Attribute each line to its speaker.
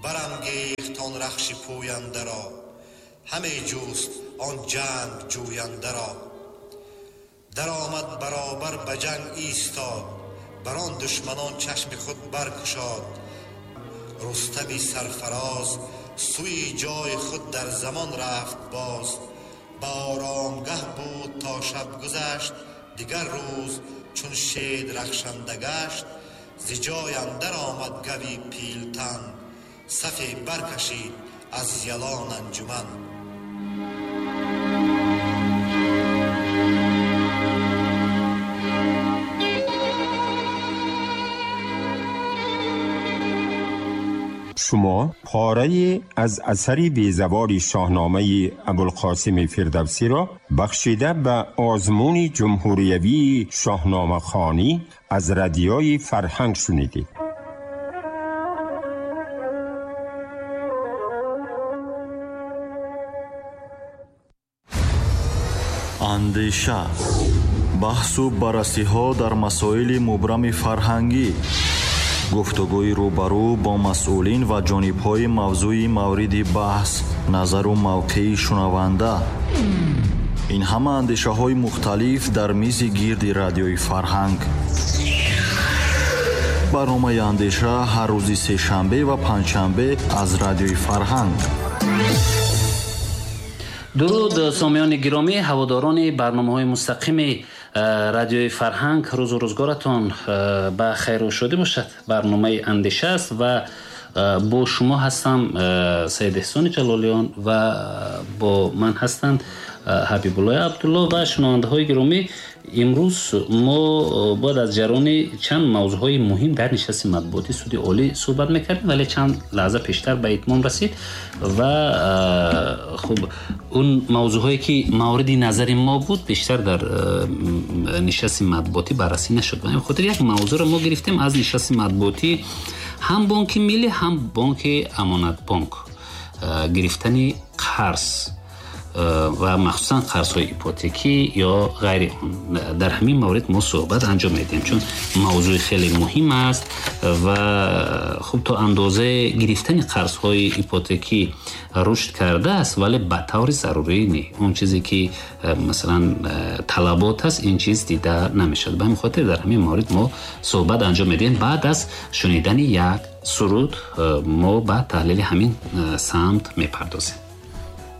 Speaker 1: برانگیخت آن رخش پوینده را، همه جوست آن جنگ جوینده را. در آمد برابر به جنگ ایستاد، بران دشمنان چشم خود برگشاد. رستمی سرفراز سوی جای خود در زمان رفت باز. با آرامگه بود تا شب گذشت، دیگر روز چون شید رخشنده گشت. ز جای اندر آمد گوی پیلتن، صفی برکشید از یلان انجمن.
Speaker 2: شما پاره از اثری بیزوال شاهنامه ابوالقاسم فردوسی را بخشیده به آزمون جمهوریوی شاهنامه خوانی از رادیوی فرهنگ شنیدید.
Speaker 3: اندیشه، بحث و بررسی ها در مسائل مبرم فرهنگی، گفتگوی روبرو با مسئولین و جانب‌های موضوعی مورد بحث، نظر و موقع شنونده. این همه اندیشه‌های مختلف در میز گرد رادیوی فرهنگ. برنامه اندیشه هر روز سه شنبه و پنج شنبه از رادیوی فرهنگ.
Speaker 4: درود سامیان گرامی، هواداران برنامه‌های مستقیم رادیوی فرهنگ، روز و روزگارتان به خیر و شادی باشد. برنامه اندیشه است و با شما هستم سید احسان جلالیان و با من هستند حبیب الله عبدالله و شنونده های گرامی. امروز ما بعد از جریان چند موضوعهای مهم در نشست مطبوعاتی سود عالی صحبت میکردیم، ولی چند لحظه پیشتر به اتمام رسید و خب اون موضوعهایی که مورد نظر ما بود بیشتر در نشست مطبوعاتی بررسی نشد. به خاطر یک موضوع را ما گرفتیم از نشست مطبوعاتی، هم بانک ملی هم بانک امانت بانک، گرفتن قرض و مخصوصا قرض‌های ایپوتکی یا غیر اون. در همین مورد ما صحبت انجام میدیم چون موضوع خیلی مهم است و خب تا اندازه گرفتن قرض‌های ایپوتکی رشد کرده است، ولی به طور ضروری نه. اون چیزی که مثلا طلبات است این چیز دیده نمیشد. به همین خاطر در همین مورد ما صحبت انجام میدیم. بعد از شنیدن یک سرود ما به تحلیل همین سمت میپردازیم.